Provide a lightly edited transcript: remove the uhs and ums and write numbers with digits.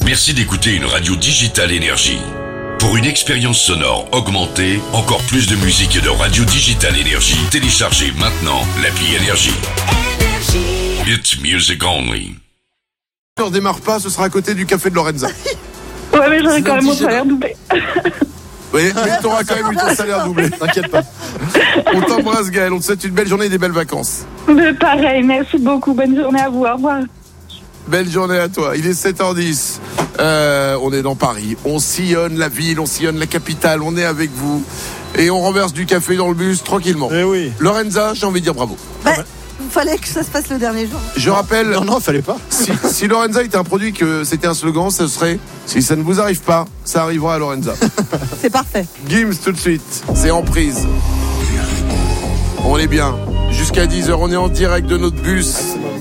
Merci d'écouter une radio Digital Énergie. Pour une expérience sonore augmentée, encore plus de musique et de radio Digital Énergie, téléchargez maintenant l'appli Énergie. It's music only. On démarre pas, ce sera à côté du café de Lorenza. Ouais, mais j'aurais quand même mon salaire doublé. Oui, mais t'auras quand même eu ton salaire doublé, t'inquiète pas. On t'embrasse Gaël, on te souhaite une belle journée et des belles vacances. Mais pareil, merci beaucoup, bonne journée à vous, au revoir. Belle journée à toi, il est 7h10, on est dans Paris, on sillonne la ville, on sillonne la capitale, on est avec vous et on renverse du café dans le bus tranquillement. Eh oui. Lorenza, j'ai envie de dire bravo. Il fallait que ça se passe le dernier jour. Je rappelle, Non, fallait pas. si Lorenza était un produit, que c'était un slogan, ce serait « Si ça ne vous arrive pas, ça arrivera à Lorenza ». C'est parfait. Gims tout de suite, c'est en prise. On est bien. Jusqu'à 10h, on est en direct de notre bus.